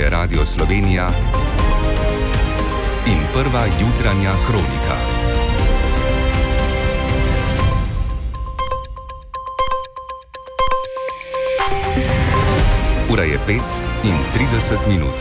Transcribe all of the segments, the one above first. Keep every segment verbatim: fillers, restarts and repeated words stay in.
je Radio Slovenija in prva jutranja kronika. Ura je pet in trideset minut.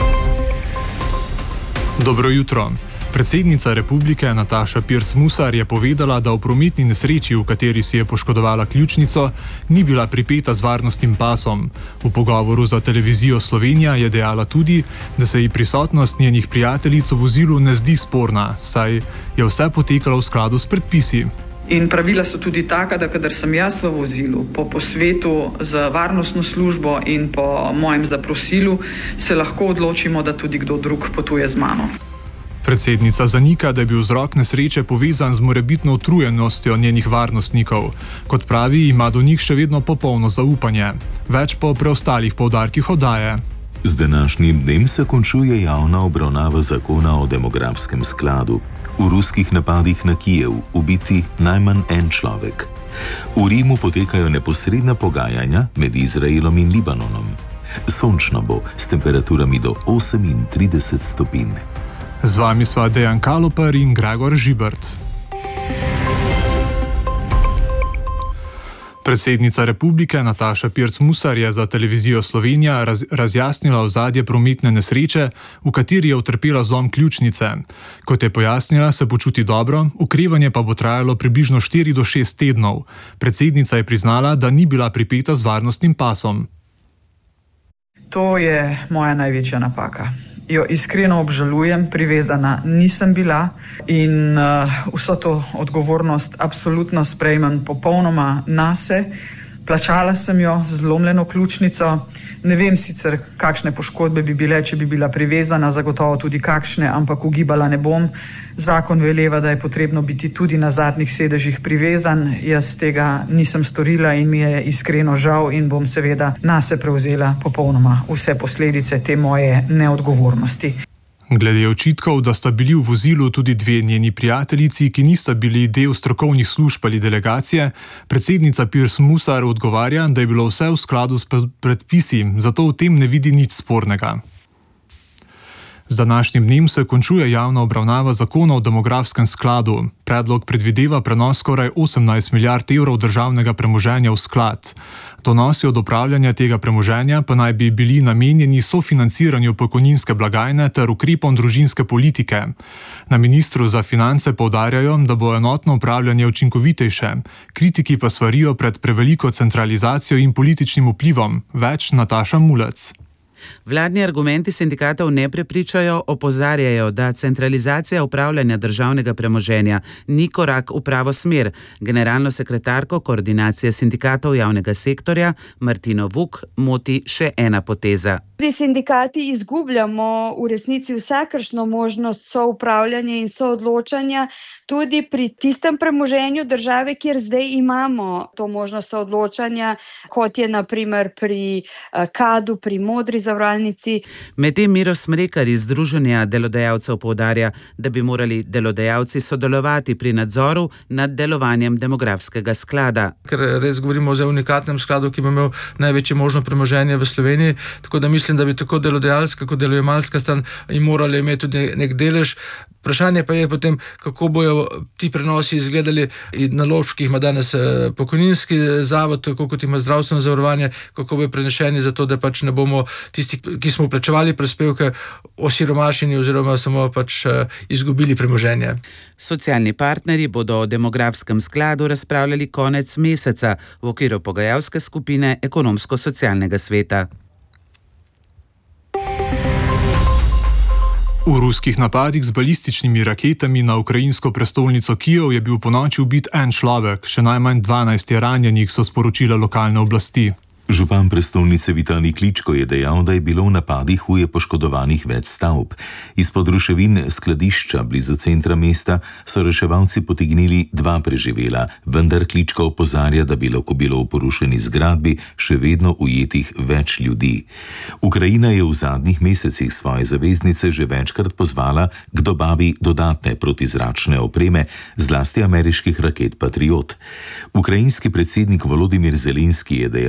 Dobro jutro. Predsednica republike Nataša Pirc Musar je povedala, da v prometni nesreči, v kateri si je poškodovala ključnico, ni bila pripeta z varnostnim pasom. V pogovoru za televizijo Slovenija je dejala tudi, da se ji prisotnost njenih prijateljic v vozilu ne zdi sporna, saj je vse potekalo v skladu s predpisi. In pravila so tudi taka, da kadar sem jaz v vozilu, po posvetu z varnostno službo in po mojem zaprosilu, se lahko odločimo, da tudi kdo drug potuje z mano. Predsednica zanika, da je bil vzrok nesreče povezan z morebitno utrujenostjo njenih varnostnikov. Kot pravi, ima do njih še vedno popolno zaupanje. Več po preostalih poudarkih oddaje. Z današnjim dnem se končuje javna obravnava zakona o demografskem skladu. V ruskih napadih na Kijev ubiti najmanj en človek. V Rimu potekajo neposredna pogajanja med Izraelom in Libanonom. Sončno bo s temperaturami do osemintrideset stopinj. Z vami sva Dejan Kaloper in Gregor Žibert. Predsednica republike Nataša Pirc Musar je za televizijo Slovenija raz, razjasnila ozadje prometne nesreče, v kateri je utrpela zlom ključnice. Kot je pojasnila, se počuti dobro, okrevanje pa bo trajalo približno štiri do šest tednov. Predsednica je priznala, da ni bila pripeta z varnostnim pasom. To je moja največja napaka. Jo iskreno obžalujem, privezana nisem bila in uh, vso to odgovornost absolutno sprejmem popolnoma nase. Plačala sem jo z zlomljeno ključnico. Ne vem sicer, kakšne poškodbe bi bile, če bi bila privezana, zagotovo tudi kakšne, ampak ugibala ne bom. Zakon veleva, da je potrebno biti tudi na zadnjih sedežih privezan. Jaz tega nisem storila in mi je iskreno žal in bom seveda nase prevzela popolnoma vse posledice te moje neodgovornosti. Glede očitkov, da sta bili v vozilu tudi dve njeni prijateljici, ki nista bili del strokovnih služb ali delegacije, predsednica Pirc Musar odgovarja, da je bilo vse v skladu s predpisi, zato v tem ne vidi nič spornega. Z današnjim dnem se končuje javna obravnava zakona o demografskem skladu. Predlog predvideva prenos skoraj osemnajst milijard evrov državnega premoženja v sklad. Donosi od upravljanja tega premoženja pa naj bi bili namenjeni sofinanciranju pokojninske blagajne ter ukrepom družinske politike. Na ministru za finance poudarjajo, da bo enotno upravljanje učinkovitejše. Kritiki pa svarijo pred preveliko centralizacijo in političnim vplivom. Več Nataša Mulec. Vladni argumenti sindikatov ne prepričajo, opozarjajo, da centralizacija upravljanja državnega premoženja ni korak v pravo smer. Generalno sekretarko koordinacije sindikatov javnega sektorja Martino Vuk moti še ena poteza. Pri sindikati izgubljamo v resnici vsakršno možnost soupravljanja in soodločanja tudi pri tistem premoženju države, kjer zdaj imamo to možnost soodločanja, kot je na primer pri Kadu, pri Modri zavarovalnici. Medtem Miro Smrekar iz Združenja delodajalcev poudarja, da bi morali delodajalci sodelovati pri nadzoru nad delovanjem demografskega sklada. Ker res govorimo o unikatnem skladu, ki bo imel največje možno premoženje v Sloveniji, tako da mislim, da bi tako delodajalska kot delojemalska stran in morali imeti tudi nek delež. Vprašanje pa je potem, kako bojo ti prenosi izgledali in naložb, ki jih ima danes pokojninski zavod, tako kot ima zdravstveno zavarovanje, kako bojo prenešeni za to, da pač ne bomo tisti, ki smo plačevali prispevke, osiromašeni oziroma samo pač izgubili premoženje. Socialni partnerji bodo o demografskem skladu razpravljali konec meseca v okviru pogajalske skupine ekonomsko-socialnega sveta. V ruskih napadih z balističnimi raketami na ukrajinsko prestolnico Kijev je bil ponoči ubit en človek, še najmanj dvanajst je ranjenih, so sporočile lokalne oblasti. Župan prestolnice Vitalij Kličko je dejal, da je bilo v napadih huje poškodovanih več stavb. Izpod ruševin skladišča blizu centra mesta so reševalci potegnili dva preživela, vendar Kličko opozarja, da bi lahko bilo v porušeni zgradbi še vedno ujetih več ljudi. Ukrajina je v zadnjih mesecih svoje zaveznice že večkrat pozvala k dobavi dodatne protizračne opreme, zlasti ameriških raket Patriot. Ukrajinski predsednik Volodimir Zelenski je dejal, da pomaga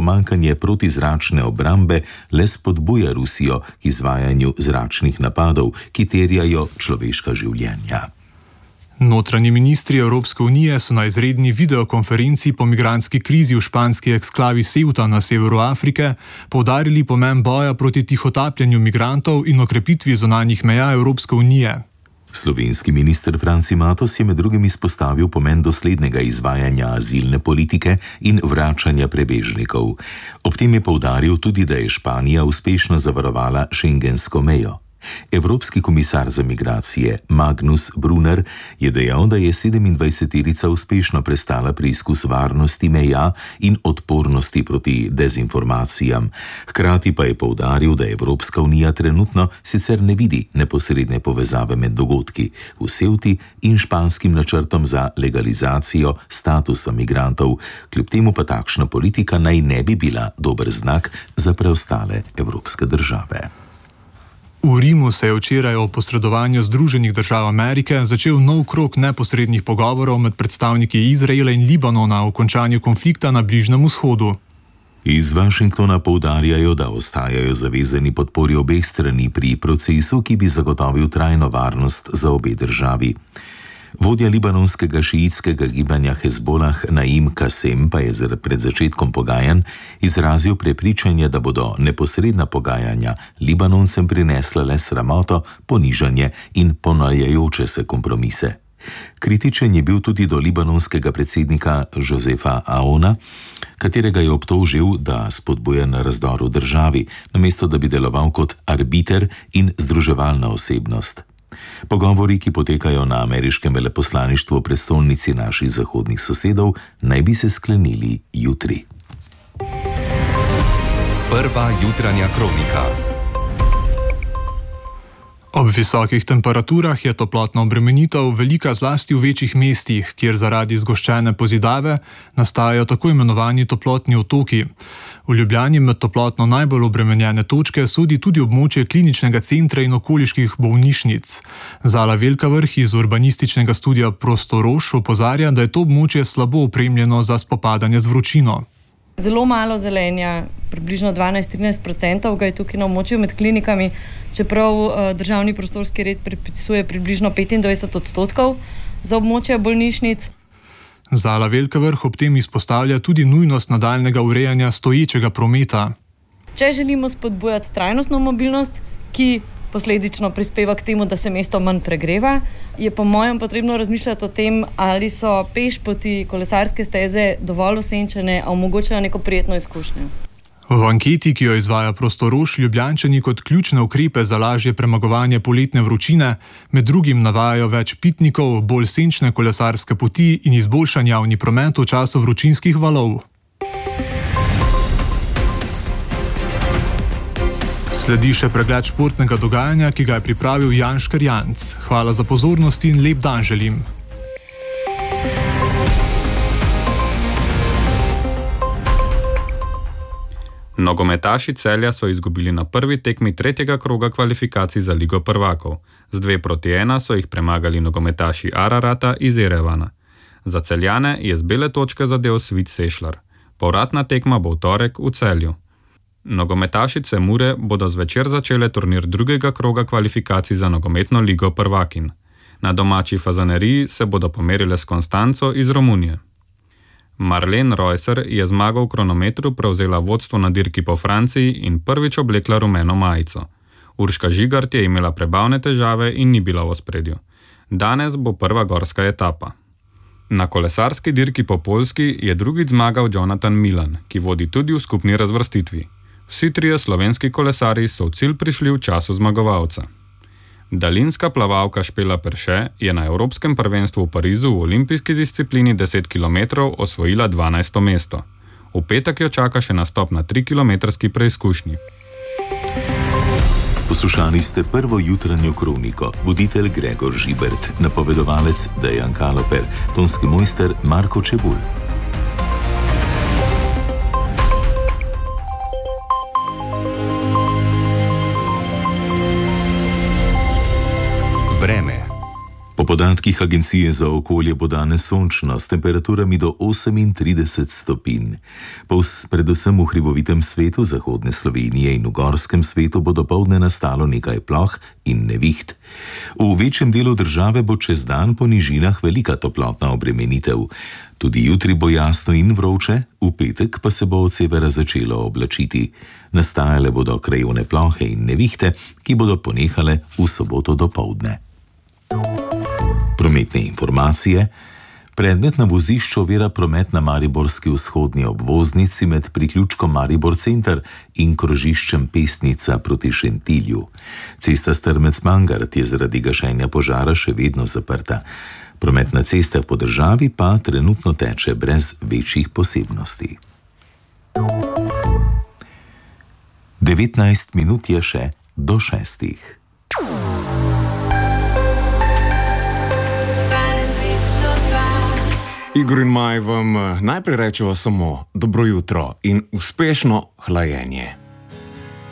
pomanjkanje protizračne obrambe le spodbuja Rusijo k izvajanju zračnih napadov, ki terjajo človeška življenja. Notranji ministri Evropske unije so na izredni videokonferenci po migrantski krizi v španski eksklavi Ceuta na severu Afrike poudarili pomen boja proti tihotapljenju migrantov in okrepitvi zunanjih meja Evropske unije. Slovenski minister Franci Matos je med drugim izpostavil pomen doslednega izvajanja azilne politike in vračanja prebežnikov. Ob tem je poudaril tudi, da je Španija uspešno zavarovala šengensko mejo. Evropski komisar za migracije Magnus Brunner je dejal, da je sedemindvajseterica uspešno prestala preizkus varnosti meja in odpornosti proti dezinformacijam. Hkrati pa je poudaril, da Evropska unija trenutno sicer ne vidi neposredne povezave med dogodki v Ceuti in španskim načrtom za legalizacijo statusa migrantov, kljub temu pa takšna politika naj ne bi bila dober znak za preostale evropske države. V Rimu se je včeraj o posredovanju Združenih držav Amerike začel nov krog neposrednih pogovorov med predstavniki Izraela in Libanona o končanju konflikta na Bližnjem vzhodu. Iz Washingtona poudarjajo, da ostajajo zavezani podpori obeh strani pri procesu, ki bi zagotovil trajno varnost za obe državi. Vodja libanonskega šiitskega gibanja Hezbolah Naim Kasem pa je pred začetkom pogajanj izrazil prepričanje, da bodo neposredna pogajanja Libanoncem prinesla le sramoto, ponižanje in ponavljajoče se kompromise. Kritičen je bil tudi do libanonskega predsednika Josefa Aouna, katerega je obtožil, da spodbuja na razdor v državi, namesto da bi deloval kot arbiter in združevalna osebnost. Pogovori, ki potekajo na ameriškem veleposlaništvu v prestolnici naših zahodnih sosedov, naj bi se sklenili jutri. Prva jutranja kronika. Ob visokih temperaturah je toplotna obremenitev velika zlasti v večjih mestih, kjer zaradi zgoščene pozidave nastajajo tako imenovani toplotni otoki. V Ljubljani med toplotno najbolj obremenjene točke sodi tudi območje kliničnega centra in okoliških bolnišnic. Zala Velkavrh iz urbanističnega studija Prostorož opozarja, da je to območje slabo opremljeno za spopadanje z vročino. Zelo malo zelenja, približno dvanajst do trinajst odstotkov ga je tukaj na območju med klinikami, čeprav državni prostorski red predpisuje približno petindvajset odstotkov za območje bolnišnic. Zala Velkavrh ob tem izpostavlja tudi nujnost nadaljnega urejanja stoječega prometa. Če želimo spodbujati trajnostno mobilnost, ki posledično prispeva k temu, da se mesto manj pregreva, je po mojem potrebno razmišljati o tem, ali so pešpoti, kolesarske steze dovolj osenčene, a omogočajo neko prijetno izkušnjo. V anketi, ki jo izvaja Prostorož, Ljubljančani kot ključne ukrepe za lažje premagovanje poletne vročine med drugim navajajo več pitnikov, bolj senčne kolesarske poti in izboljšan javni promet v času vročinskih valov. Sledi še pregled športnega dogajanja, ki ga je pripravil Jan Škerjanc. Hvala za pozornost in lep dan želim. Nogometaši Celja so izgubili na prvi tekmi tretjega kroga kvalifikacij za Ligo prvakov. Z dve proti ena so jih premagali nogometaši Ararata iz Erevana. Za Celjane je z bele točke zadel Svit Sešlar. Povratna tekma bo v torek v Celju. Nogometašice Mure bodo zvečer začele turnir drugega kroga kvalifikacij za nogometno Ligo prvakinj. Na domači Fazaneriji se bodo pomerile s Konstanco iz Romunije. Marlene Reusser je zmago v kronometru prevzela vodstvo na dirki po Franciji in prvič oblekla rumeno majico. Urška Žigart je imela prebavne težave in ni bila v ospredju. Danes bo prva gorska etapa. Na kolesarski dirki po Poljski je drugič zmagal Jonathan Milan, ki vodi tudi v skupni razvrstitvi. Vsi trije slovenski kolesarji so v cilj prišli v času zmagovalca. Daljinska plavalka Špela Perše je na Evropskem prvenstvu v Parizu v olimpijski disciplini deset kilometrov osvojila dvanajsto mesto. V petek jo čaka še nastop na trikilometrski preizkušnji. Poslušali ste prvo jutranjo kroniko. Voditelj Gregor Žibert, napovedovalec Dejan Kaloper, tonski mojster Marko Čebulj. Vreme. Popoldan podatkih Agencije za okolje bo danes sončno s temperaturami do osemintrideset stopinj. Predvsem v hribovitem svetu zahodne Slovenije in v gorskem svetu bo dopoldne nastalo nekaj ploh in neviht. V večjem delu države bo čez dan po nižinah velika toplotna obremenitev. Tudi jutri bo jasno in vroče, v petek pa se bo od severa začelo oblačiti. Nastajale bodo krajevne plohe in nevihte, ki bodo ponehale v soboto dopoldne. Prometne informacije. Predmet na vozišču ovira promet na mariborski vzhodni obvoznici med priključkom Maribor Center in krožiščem Pesnica proti Šentilju. Cesta Strmec-Mangart je zaradi gašenja požara še vedno zaprta. Promet na cestah po državi pa trenutno teče brez večjih posebnosti. devetnajst minut je še do šestih. Igor in Maj vam najprej rečeva samo dobro jutro in uspešno hlajenje.